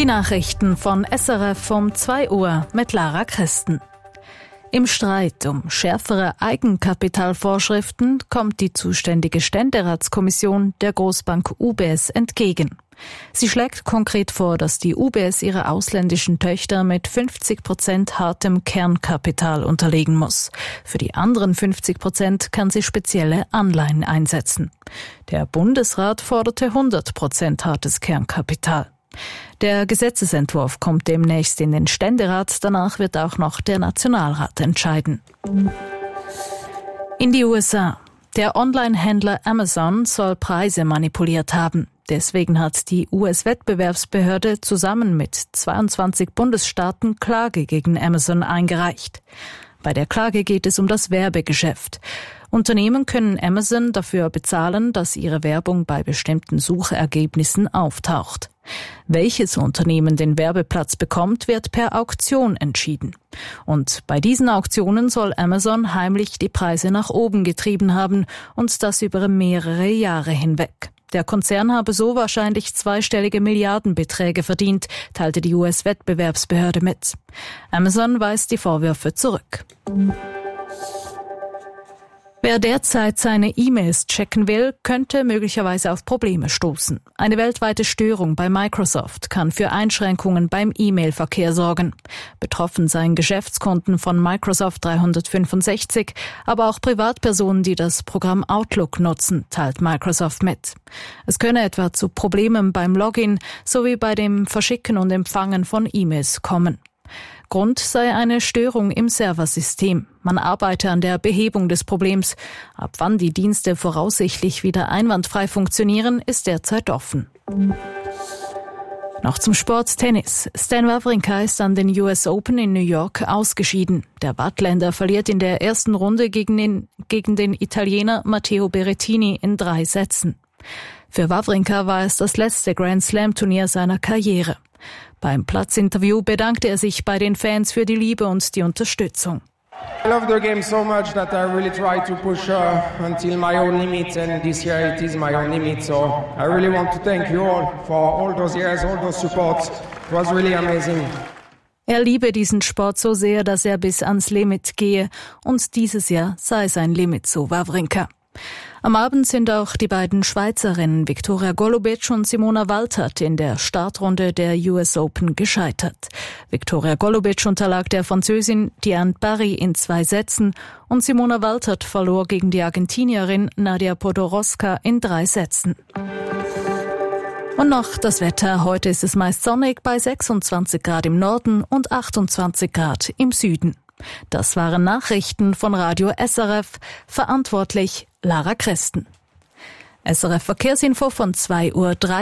Die Nachrichten von SRF um 2 Uhr mit Lara Christen. Im Streit um schärfere Eigenkapitalvorschriften kommt die zuständige Ständeratskommission der Großbank UBS entgegen. Sie schlägt konkret vor, dass die UBS ihre ausländischen Töchter mit 50% hartem Kernkapital unterlegen muss. Für die anderen 50% kann sie spezielle Anleihen einsetzen. Der Bundesrat forderte 100% hartes Kernkapital. Der Gesetzesentwurf kommt demnächst in den Ständerat, danach wird auch noch der Nationalrat entscheiden. In die USA. Der Online-Händler Amazon soll Preise manipuliert haben. Deswegen hat die US-Wettbewerbsbehörde zusammen mit 22 Bundesstaaten Klage gegen Amazon eingereicht. Bei der Klage geht es um das Werbegeschäft. Unternehmen können Amazon dafür bezahlen, dass ihre Werbung bei bestimmten Suchergebnissen auftaucht. Welches Unternehmen den Werbeplatz bekommt, wird per Auktion entschieden. Und bei diesen Auktionen soll Amazon heimlich die Preise nach oben getrieben haben und das über mehrere Jahre hinweg. Der Konzern habe so wahrscheinlich zweistellige Milliardenbeträge verdient, teilte die US-Wettbewerbsbehörde mit. Amazon weist die Vorwürfe zurück. Wer derzeit seine E-Mails checken will, könnte möglicherweise auf Probleme stoßen. Eine weltweite Störung bei Microsoft kann für Einschränkungen beim E-Mail-Verkehr sorgen. Betroffen seien Geschäftskunden von Microsoft 365, aber auch Privatpersonen, die das Programm Outlook nutzen, teilt Microsoft mit. Es könne etwa zu Problemen beim Login sowie bei dem Verschicken und Empfangen von E-Mails kommen. Grund sei eine Störung im Serversystem. Man arbeite an der Behebung des Problems. Ab wann die Dienste voraussichtlich wieder einwandfrei funktionieren, ist derzeit offen. Noch zum Sport Tennis. Stan Wawrinka ist an den US Open in New York ausgeschieden. Der Wattländer verliert in der ersten Runde gegen den Italiener Matteo Berrettini in 3 Sätzen. Für Wawrinka war es das letzte Grand Slam Turnier seiner Karriere. Beim Platzinterview bedankte er sich bei den Fans für die Liebe und die Unterstützung. I love the game so much that I really try to push until my own limit, and this year it is my own limit. So I really want to thank you all for all those years, all those supports. It was really amazing. Er liebe diesen Sport so sehr, dass er bis ans Limit gehe, und dieses Jahr sei sein Limit, so Wawrinka. Am Abend sind auch die beiden Schweizerinnen Viktoria Golubic und Simona Waltert in der Startrunde der US Open gescheitert. Viktoria Golubic unterlag der Französin Diane Parry in 2 Sätzen und Simona Waltert verlor gegen die Argentinierin Nadia Podoroska in 3 Sätzen. Und noch das Wetter. Heute ist es meist sonnig bei 26 Grad im Norden und 28 Grad im Süden. Das waren Nachrichten von Radio SRF, verantwortlich Lara Christen. SRF Verkehrsinfo von 2:03 Uhr.